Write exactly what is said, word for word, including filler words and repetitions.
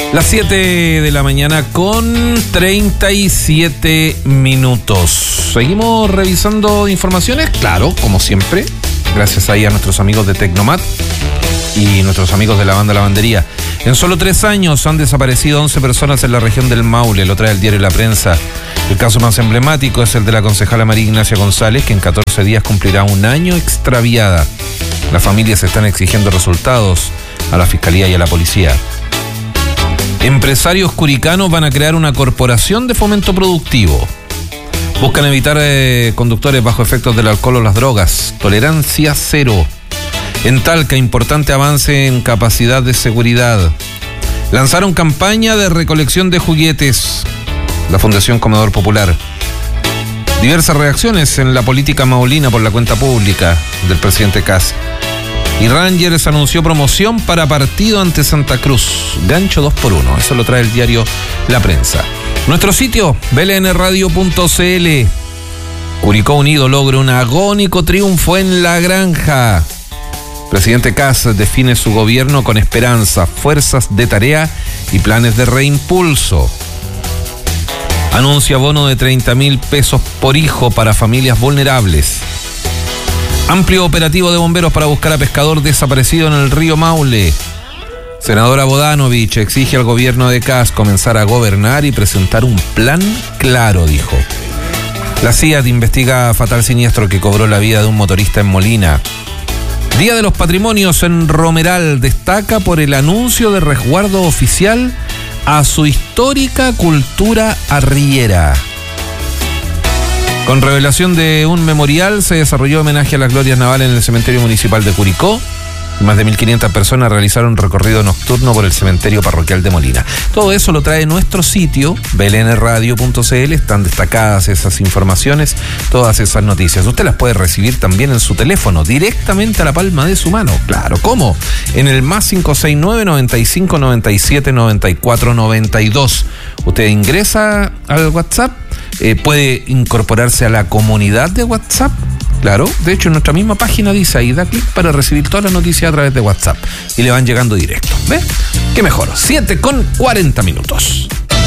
Las siete de la mañana con treinta y siete minutos. Seguimos revisando informaciones, claro, como siempre, gracias ahí a nuestros amigos de Tecnomat y nuestros amigos de la banda Lavandería. En solo tres años han desaparecido once personas en la región del Maule, lo trae el diario La Prensa. El caso más emblemático es el de la concejala María Ignacia González, que en catorce días cumplirá un año extraviada. Las familias están exigiendo resultados a la Fiscalía y a la Policía. Empresarios curicanos van a crear una corporación de fomento productivo. Buscan evitar eh, conductores bajo efectos del alcohol o las drogas. Tolerancia cero. En Talca, importante avance en capacidad de seguridad. Lanzaron campaña de recolección de juguetes. La Fundación Comedor Popular. Diversas reacciones en la política maulina por la cuenta pública del presidente Kast. Y Rangers anunció promoción para partido ante Santa Cruz. Gancho dos por uno. Eso lo trae el diario La Prensa. Nuestro sitio, b l n radio punto c l. Curicó Unido logra un agónico triunfo en La Granja. Presidente Kast define su gobierno con esperanza, fuerzas de tarea y planes de reimpulso. Anuncia bono de treinta mil pesos por hijo para familias vulnerables. Amplio operativo de bomberos para buscar a pescador desaparecido en el río Maule. Senadora Bodanovich exige al gobierno de Kast comenzar a gobernar y presentar un plan claro, dijo. La C I A T investiga fatal siniestro que cobró la vida de un motorista en Molina. Día de los Patrimonios en Romeral destaca por el anuncio de resguardo oficial a su histórica cultura arriera. Con revelación de un memorial se desarrolló homenaje a las glorias navales en el cementerio municipal de Curicó. Más de mil quinientas personas realizaron un recorrido nocturno por el cementerio parroquial de Molina. Todo eso lo trae nuestro sitio, b l n radio punto c l. Están destacadas esas informaciones, todas esas noticias. Usted las puede recibir también en su teléfono, directamente a la palma de su mano. Claro, ¿cómo? En el más cinco seis nueve, noventa y cinco, noventa y siete, noventa y cuatro, noventa y dos. Usted ingresa al WhatsApp, eh, puede incorporarse a la comunidad de WhatsApp. Claro, de hecho en nuestra misma página dice ahí, da clic para recibir todas las noticias a través de WhatsApp y le van llegando directo. ¿Ves? Qué mejor, siete con cuarenta minutos.